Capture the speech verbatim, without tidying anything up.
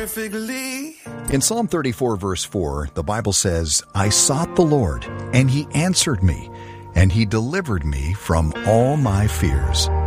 perfectly. In Psalm thirty-four, verse four, the Bible says, I sought the Lord, and he answered me, and he delivered me from all my fears.